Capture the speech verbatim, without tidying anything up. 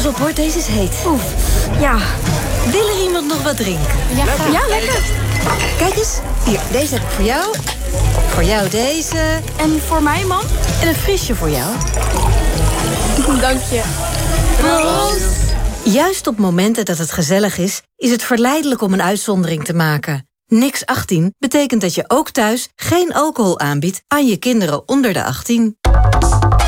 Pas op hoor, deze is heet. Oeh, ja. Wil er iemand nog wat drinken? Ja, graag. Ja, lekker. Kijk eens, hier, deze heb ik voor jou. Voor jou deze. En voor mij, man? En een frisje voor jou. Dank je. Proost. Juist op momenten dat het gezellig is, is het verleidelijk om een uitzondering te maken. Niks achttien betekent dat je ook thuis geen alcohol aanbiedt aan je kinderen onder de achttien.